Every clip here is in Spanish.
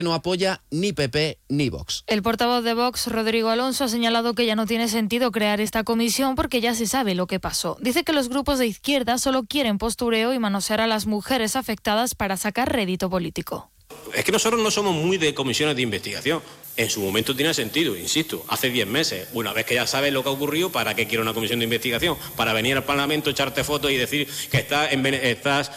No apoya ni PP ni Vox. El portavoz de Vox, Rodrigo Alonso, ha señalado que ya no tiene sentido crear esta comisión porque ya se sabe lo que pasó. Dice que los grupos de izquierda solo quieren postureo y manosear a las mujeres afectadas para sacar rédito político. Es que nosotros no somos muy de comisiones de investigación. En su momento tiene sentido, insisto, hace 10 meses. Una vez que ya sabes lo que ha ocurrido, ¿para qué quiero una comisión de investigación? Para venir al Parlamento, echarte fotos y decir que estás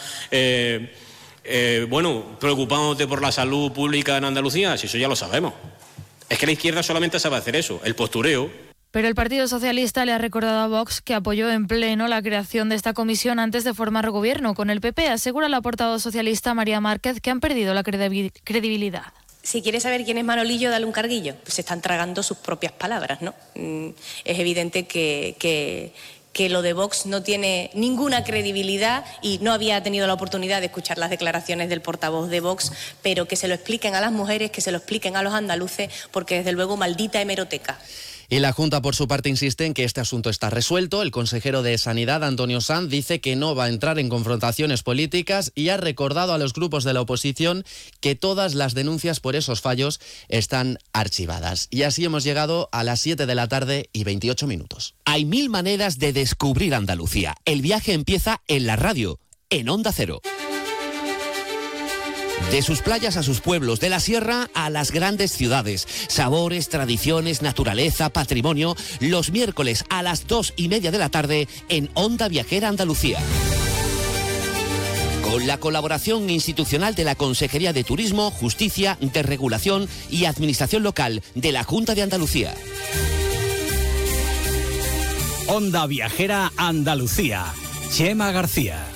preocupándote por la salud pública en Andalucía, si eso ya lo sabemos. Es que la izquierda solamente sabe hacer eso, el postureo. Pero el Partido Socialista le ha recordado a Vox que apoyó en pleno la creación de esta comisión antes de formar gobierno con el PP. Asegura la portavoz socialista María Márquez que han perdido la credibilidad. Si quieres saber quién es Manolillo, dale un carguillo. Pues se están tragando sus propias palabras, ¿no? Es evidente que lo de Vox no tiene ninguna credibilidad y no había tenido la oportunidad de escuchar las declaraciones del portavoz de Vox, pero que se lo expliquen a las mujeres, que se lo expliquen a los andaluces, porque desde luego maldita hemeroteca. Y la Junta, por su parte, insiste en que este asunto está resuelto. El consejero de Sanidad, Antonio Sanz, dice que no va a entrar en confrontaciones políticas y ha recordado a los grupos de la oposición que todas las denuncias por esos fallos están archivadas. Y así hemos llegado a las 7 de la tarde y 28 minutos. Hay 1000 maneras de descubrir Andalucía. El viaje empieza en la radio, en Onda Cero. De sus playas a sus pueblos, de la sierra a las grandes ciudades. Sabores, tradiciones, naturaleza, patrimonio. Los miércoles a las 2:30 de la tarde en Onda Viajera Andalucía. Con la colaboración institucional de la Consejería de Turismo, Justicia, Desregulación y Administración Local de la Junta de Andalucía. Onda Viajera Andalucía. Chema García.